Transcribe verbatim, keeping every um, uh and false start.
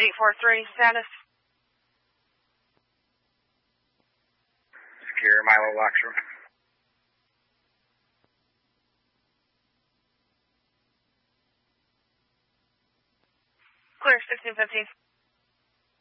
eight four three, status. Secure Milo Lockstrom. Clear sixteen fifteen.